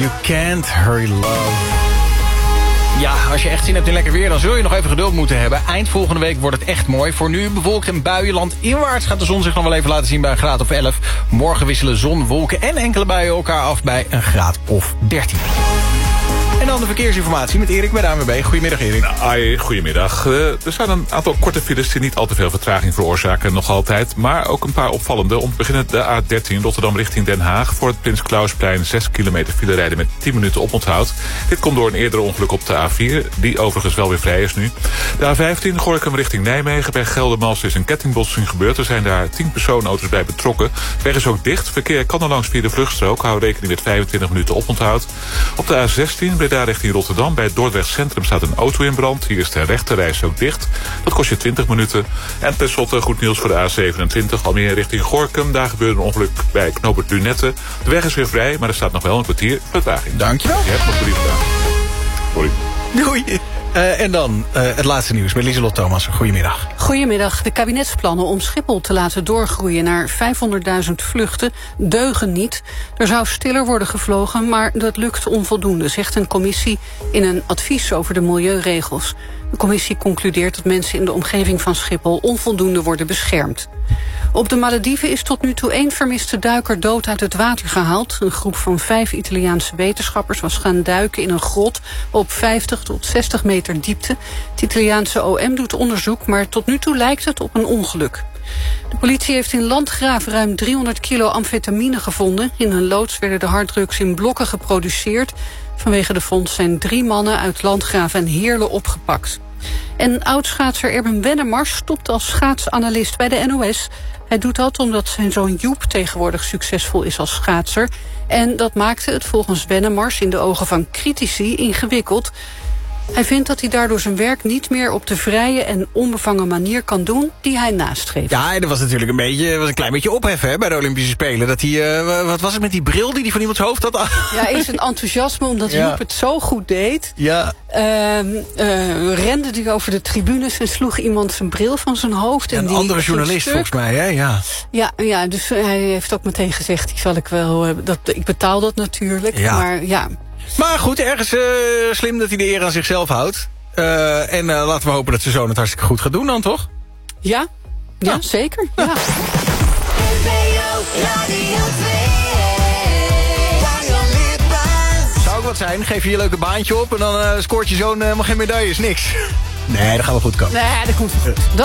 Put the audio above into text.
You Can't Hurry Love. Ja, als je echt zin hebt in lekker weer, dan zul je nog even geduld moeten hebben. Eind volgende week wordt het echt mooi. Voor nu bewolkt en buienland inwaarts gaat de zon zich nog wel even laten zien bij een graad of 11. Morgen wisselen zon, wolken en enkele buien elkaar af bij een graad of 13. En dan de verkeersinformatie met Erik bij de ANWB. Goedemiddag, Erik. Goedemiddag. Er zijn een aantal korte files die niet al te veel vertraging veroorzaken, nog altijd. Maar ook een paar opvallende. Om te beginnen de A13 Rotterdam richting Den Haag. Voor het Prins Klausplein 6 kilometer file rijden met 10 minuten oponthoud. Dit komt door een eerder ongeluk op de A4, die overigens wel weer vrij is nu. De A15 Gorinchem richting Nijmegen. Bij Geldermalsen is een kettingbotsing gebeurd. Er zijn daar 10 personenauto's bij betrokken. De weg is ook dicht. Verkeer kan er langs via de vluchtstrook. Hou rekening met 25 minuten oponthoud. Op de A16 Breda richting Rotterdam. Bij het Dordrecht Centrum staat een auto in brand. Hier is de rechterreis ook dicht. Dat kost je 20 minuten. En tenslotte goed nieuws voor de A27 Almere richting Gorinchem. Daar gebeurde een ongeluk bij knooppunt Lunette. De weg is weer vrij, maar er staat nog wel een kwartier vertraging. Dankjewel. Je hebt nog voor die vandaag. Sorry. Doei. En dan het laatste nieuws met Lieselot Thomas. Goedemiddag. Goedemiddag. De kabinetsplannen om Schiphol te laten doorgroeien naar 500.000 vluchten deugen niet. Er zou stiller worden gevlogen, maar dat lukt onvoldoende, zegt een commissie in een advies over de milieuregels. De commissie concludeert dat mensen in de omgeving van Schiphol onvoldoende worden beschermd. Op de Malediven is tot nu toe 1 vermiste duiker dood uit het water gehaald. Een groep van 5 Italiaanse wetenschappers was gaan duiken in een grot op 50 tot 60 meter diepte. Het Italiaanse OM doet onderzoek, maar tot nu toe lijkt het op een ongeluk. De politie heeft in Landgraaf ruim 300 kilo amfetamine gevonden. In een loods werden de harddrugs in blokken geproduceerd. Vanwege de vondst zijn 3 mannen uit Landgraaf en Heerlen opgepakt. En oudschaatser Erben Wennemars stopt als schaatsanalist bij de NOS. Hij doet dat omdat zijn zoon Joep tegenwoordig succesvol is als schaatser. En dat maakte het volgens Wennemars in de ogen van critici ingewikkeld. Hij vindt dat hij daardoor zijn werk niet meer op de vrije en onbevangen manier kan doen die hij nastreeft. Ja, er was natuurlijk een klein beetje ophef hè, bij de Olympische Spelen. Dat hij, wat was het met die bril die hij van iemands hoofd had? Ja, in zijn enthousiasme omdat Joep het zo goed deed. Ja. Rende hij over de tribunes en sloeg iemand zijn bril van zijn hoofd. Ja, en een andere journalist volgens mij, hè? Ja, dus hij heeft ook meteen gezegd, die zal ik wel, ik betaal dat natuurlijk. Ja. Maar ja. Maar goed, ergens slim dat hij de eer aan zichzelf houdt. En laten we hopen dat zijn zoon het hartstikke goed gaat doen dan, toch? Ja, zeker. Ja. Zou ook wat zijn, geef je je leuke baantje op en dan scoort je zoon helemaal geen medailles, niks. Nee, dat gaat wel goed komen. Nee, dat komt wel goed.